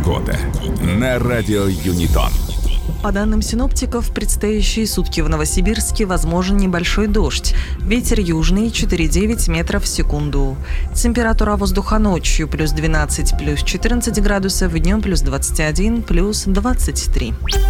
Погода на радио Юнитон. По данным синоптиков, в предстоящие сутки в Новосибирске возможен небольшой дождь. Ветер южный 4,9 метров в секунду. Температура воздуха ночью плюс 12, плюс 14 градусов, днем плюс 21, плюс 23.